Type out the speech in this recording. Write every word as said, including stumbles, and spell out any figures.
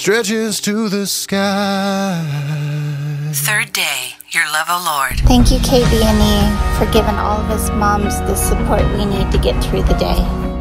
stretches to the sky. Third Day, Your Love, O Lord. Thank you, K B N E, for giving all of us moms the support we need to get through the day.